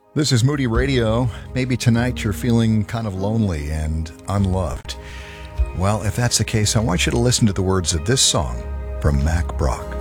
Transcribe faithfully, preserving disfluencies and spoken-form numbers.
This is Moody Radio. Maybe tonight you're feeling kind of lonely and unloved. Well, if that's the case, I want you to listen to the words of this song from Mack Brock.